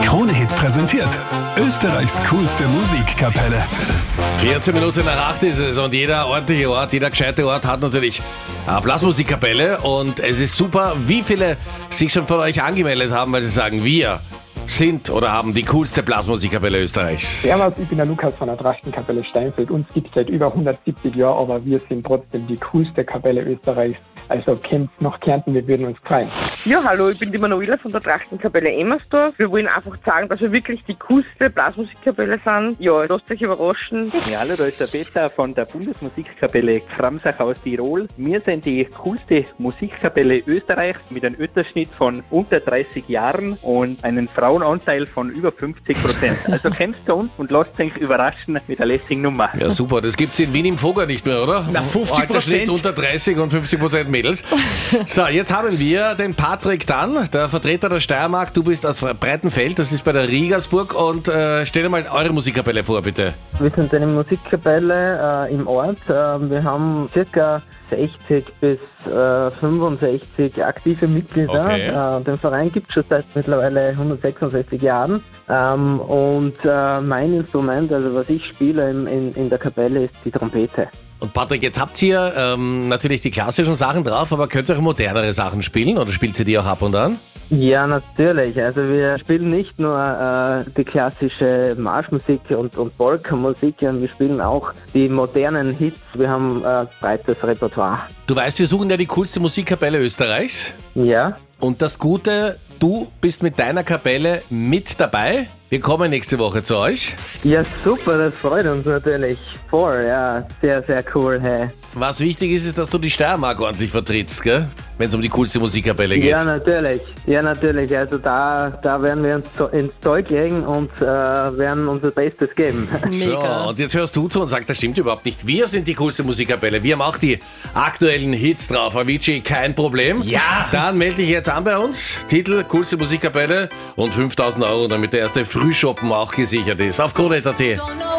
Krone-Hit präsentiert. Österreichs coolste Musikkapelle. 14 Minuten nach 8 ist es und jeder ordentliche Ort, jeder gescheite Ort hat natürlich eine Blasmusikkapelle und es ist super, wie viele sich schon von euch angemeldet haben, weil sie sagen, wir sind oder haben die coolste Blasmusikkapelle Österreichs. Servus, ich bin der Lukas von der Trachtenkapelle Steinfeld. Uns gibt es seit über 170 Jahren, aber wir sind trotzdem die coolste Kapelle Österreichs. Also kämpft noch Kärnten, wir würden uns freuen. Ja, hallo, ich bin die Manuela von der Trachtenkapelle Emmersdorf. Wir wollen einfach sagen, dass wir wirklich die coolste Blasmusikkapelle sind. Ja, lasst euch überraschen. Ja, hallo, da ist der Peter von der Bundesmusikkapelle Kramsach aus Tirol. Wir sind die coolste Musikkapelle Österreichs mit einem Altersschnitt von unter 30 Jahren und einem Frauenanteil von über 50%. Also kämpft zu uns und lasst euch überraschen mit der lässigen Nummer. Ja, super, das gibt's in Wien im Foger nicht mehr, oder? Na, 50%. Altersschnitt unter 30 und 50% Mädels. So, jetzt haben wir den Patrick dann, der Vertreter der Steiermark. Du bist aus Breitenfeld, das ist bei der Riegersburg. Und stell dir mal eure Musikkapelle vor, bitte. Wir sind eine Musikkapelle im Ort. Wir haben ca. 60 bis 65 aktive Mitglieder. Okay. Den Verein gibt es schon seit mittlerweile 166 Jahren. Und mein Instrument, also was ich spiele in der Kapelle, ist die Trompete. Und Patrick, jetzt habt ihr natürlich die klassischen Sachen drauf, aber könnt ihr auch modernere Sachen spielen oder spielt ihr die auch ab und an? Ja, natürlich. Also wir spielen nicht nur die klassische Marschmusik und Polka-Musik, sondern wir spielen auch die modernen Hits. Wir haben ein breites Repertoire. Du weißt, wir suchen ja die coolste Musikkapelle Österreichs. Ja. Und das Gute, du bist mit deiner Kapelle mit dabei. Wir kommen nächste Woche zu euch. Ja, super, das freut uns natürlich. Voll, ja, sehr, sehr cool, hey. Was wichtig ist, ist, dass du die Steiermark ordentlich vertrittst, gell? Wenn es um die coolste Musikkapelle geht. Ja, natürlich. Ja, natürlich. Also da werden wir uns ins Zeug legen und werden unser Bestes geben. So, und jetzt hörst du zu und sagst, das stimmt überhaupt nicht. Wir sind die coolste Musikkapelle. Wir haben auch die aktuellen Hits drauf. Avicii, kein Problem. Ja. Dann melde dich jetzt an bei uns. Titel, coolste Musikkapelle und 5.000 €, damit der erste Frühschoppen auch gesichert ist. Auf Krone.at.